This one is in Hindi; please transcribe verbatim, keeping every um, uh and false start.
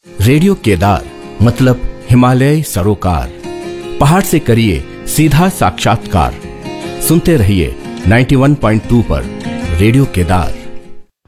रेडियो केदार मतलब हिमालय सरोकार। पहाड़ से करिए सीधा साक्षात्कार। सुनते रहिए इक्यानवे पॉइंट दो पर रेडियो केदार।